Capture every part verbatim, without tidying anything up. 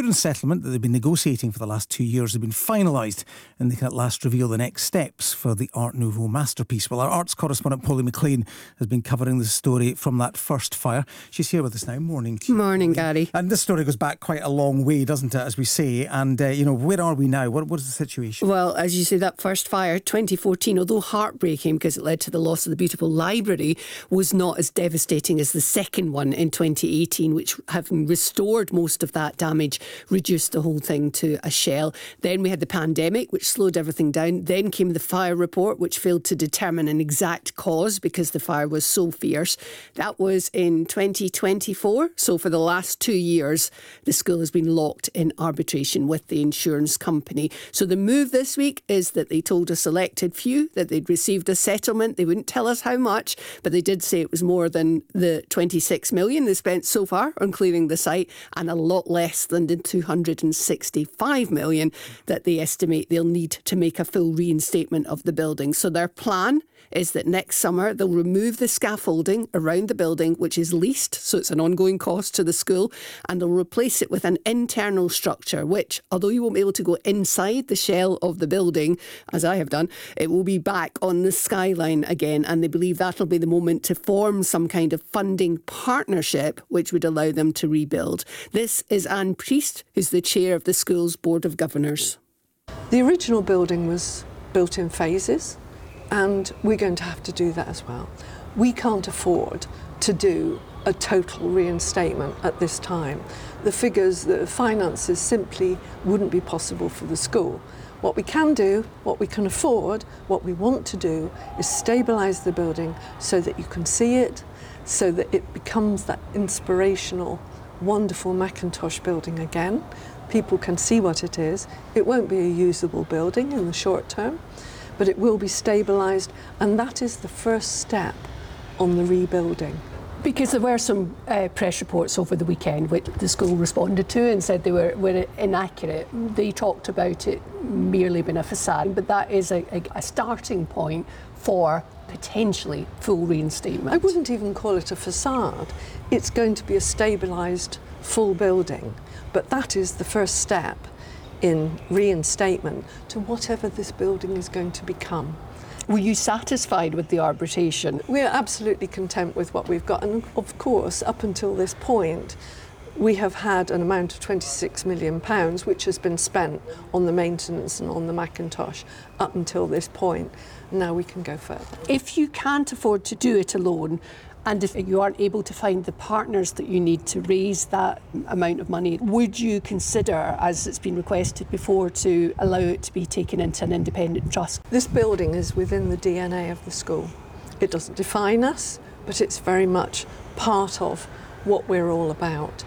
insurance settlement that they've been negotiating for the last two years has been finalised, and they can at last reveal the next steps for the Art Nouveau masterpiece. Well, our arts correspondent Polly McLean has been covering the story from that first fire. She's here with us now. Morning to you. Morning, Gary. And this story goes back quite a long way, doesn't it, as we say? And, uh, you know, where are we now? What, what is the situation? Well, as you say, that first fire, twenty fourteen, although heartbreaking because it led to the loss of the beautiful library, was not as devastating as the second one in twenty eighteen, which, having restored most of that damage, reduced the whole thing to a shell. Then we had the pandemic, which slowed everything down. Then came the fire report, which failed to determine an exact cause because the fire was so fierce. That was in twenty twenty-four. So for the last two years, the school has been locked in arbitration with the insurance company. So the move this week is that they told a selected few that they'd received a settlement. They wouldn't tell us how much, but they did say it was more than the twenty-six million they spent so far on clearing the site, and a lot less than the two hundred sixty-five million that they estimate they'll need to make a full reinstatement of the building. So their plan is that next summer they'll remove the scaffolding around the building, which is leased, so it's an ongoing cost to the school, and they'll replace it with an internal structure, which, although you won't be able to go inside the shell of the building, as I have done, it will be back on the skyline again, and they believe that'll be the moment to form some kind of funding partnership which would allow them to rebuild. This is Anne Priest, who's the chair of the school's Board of Governors. The original building was built in phases, and we're going to have to do that as well. We can't afford to do a total reinstatement at this time. The figures, the finances simply wouldn't be possible for the school. What we can do, what we can afford, what we want to do is stabilise the building so that you can see it, so that it becomes that inspirational, wonderful Mackintosh building again. People can see what it is. It won't be a usable building in the short term, but it will be stabilised, and that is the first step on the rebuilding. Because there were some uh, press reports over the weekend which the school responded to and said they were, were inaccurate. They talked about it merely being a facade, but that is a, a, a starting point for potentially full reinstatement. I wouldn't even call it a facade. It's going to be a stabilised full building, but that is the first step in reinstatement to whatever this building is going to become. Were you satisfied with the arbitration? We're absolutely content with what we've got, and of course, up until this point, we have had an amount of twenty-six million pounds which has been spent on the maintenance and on the Mackintosh up until this point. Now we can go further. If you can't afford to do it alone, and if you aren't able to find the partners that you need to raise that amount of money, would you consider, as it's been requested before, to allow it to be taken into an independent trust? This building is within the D N A of the school. It doesn't define us, but it's very much part of what we're all about.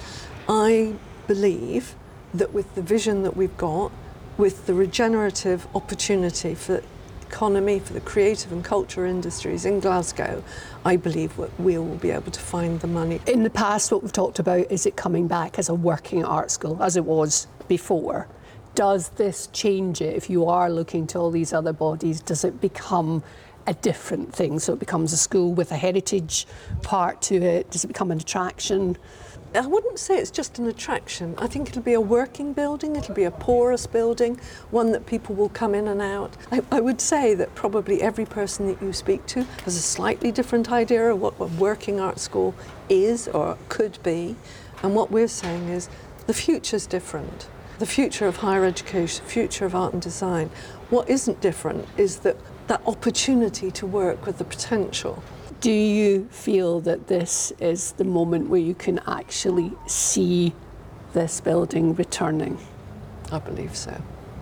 I believe that with the vision that we've got, with the regenerative opportunity for economy, for the creative and culture industries in Glasgow, I believe we will be able to find the money. In the past, what we've talked about is it coming back as a working art school, as it was before. Does this change it? If you are looking to all these other bodies, does it become a different thing? So it becomes a school with a heritage part to it? Does it become an attraction? I wouldn't say it's just an attraction. I think it'll be a working building, it'll be a porous building, one that people will come in and out. I, I would say that probably every person that you speak to has a slightly different idea of what a working art school is or could be. And what we're saying is the future's different. The future of higher education, the future of art and design. What isn't different is that, that opportunity to work with the potential. Do you feel that this is the moment where you can actually see this building returning? I believe so.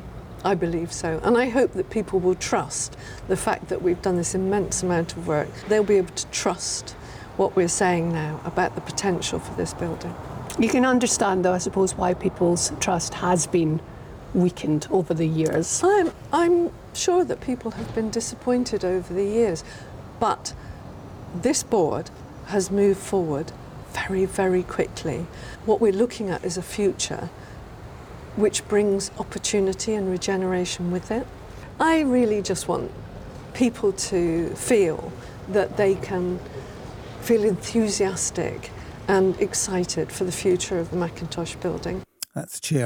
I believe so. And I hope that people will trust the fact that we've done this immense amount of work. They'll be able to trust what we're saying now about the potential for this building. You can understand, though, I suppose, why people's trust has been weakened over the years. I'm, I'm sure that people have been disappointed over the years, but this board has moved forward very, very quickly. What we're looking at is a future which brings opportunity and regeneration with it. I really just want people to feel that they can feel enthusiastic and excited for the future of the Mackintosh building. That's Chair